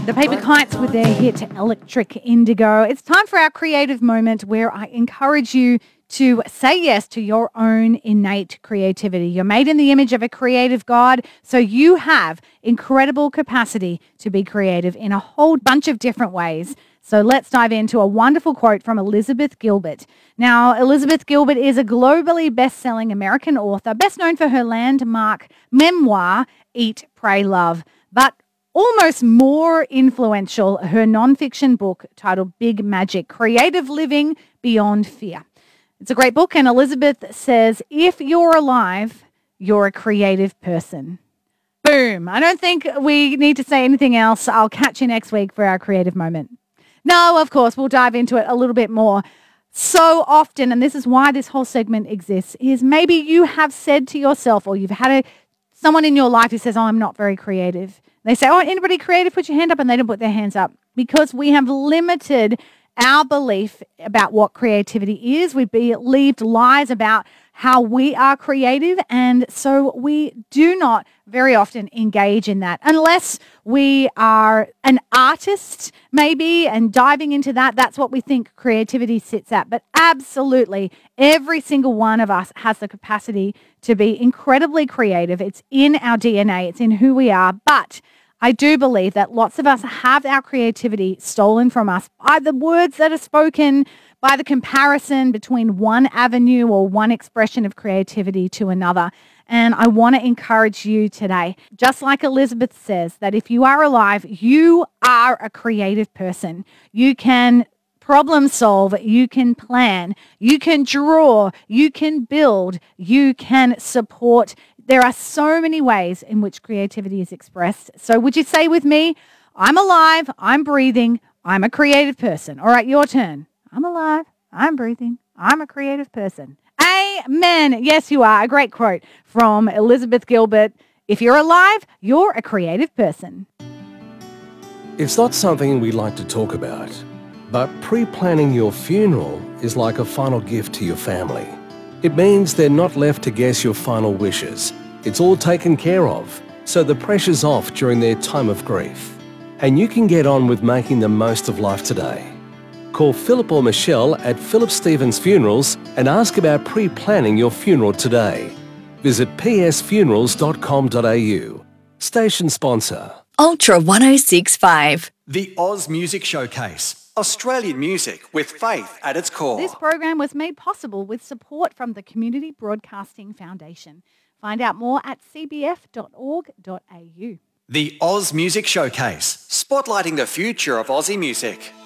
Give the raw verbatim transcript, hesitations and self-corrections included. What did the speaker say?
The Paper Kites with their hit Electric Indigo. It's time for our creative moment where I encourage you to say yes to your own innate creativity. You're made in the image of a creative God, so you have incredible capacity to be creative in a whole bunch of different ways. So let's dive into a wonderful quote from Elizabeth Gilbert. Now, Elizabeth Gilbert is a globally best-selling American author, best known for her landmark memoir, Eat, Pray, Love. But almost more influential, her nonfiction book titled Big Magic, Creative Living Beyond Fear. It's a great book, and Elizabeth says, if you're alive, you're a creative person. Boom. I don't think we need to say anything else. I'll catch you next week for our creative moment. No, of course, we'll dive into it a little bit more. So often, and this is why this whole segment exists, is maybe you have said to yourself, or you've had a, someone in your life who says, oh, I'm not very creative. They say, oh, anybody creative, put your hand up, and they don't put their hands up because we have limited our belief about what creativity is. We believed lies about how we are creative, and so we do not very often engage in that unless we are an artist maybe and diving into that. That's what we think creativity sits at. But absolutely, every single one of us has the capacity to be incredibly creative. It's in our D N A. It's in who we are. But I do believe that lots of us have our creativity stolen from us by the words that are spoken, by the comparison between one avenue or one expression of creativity to another. And I want to encourage you today, just like Elizabeth says, that if you are alive, you are a creative person. You can problem solve, you can plan, you can draw, you can build, you can support. There are so many ways in which creativity is expressed. So would you say with me, I'm alive, I'm breathing, I'm a creative person. All right, your turn. I'm alive, I'm breathing, I'm a creative person. Amen. Yes, you are. A great quote from Elizabeth Gilbert. If you're alive, you're a creative person. It's not something we like to talk about, but pre-planning your funeral is like a final gift to your family. It means they're not left to guess your final wishes. It's all taken care of, so the pressure's off during their time of grief. And you can get on with making the most of life today. Call Philip or Michelle at Philip Stevens Funerals and ask about pre-planning your funeral today. Visit p s funerals dot com dot a u. Station sponsor. Ultra one oh six point five. The Oz Music Showcase. Australian music with faith at its core. This program was made possible with support from the Community Broadcasting Foundation. Find out more at c b f dot org dot a u. The Oz Music Showcase. Spotlighting the future of Aussie music.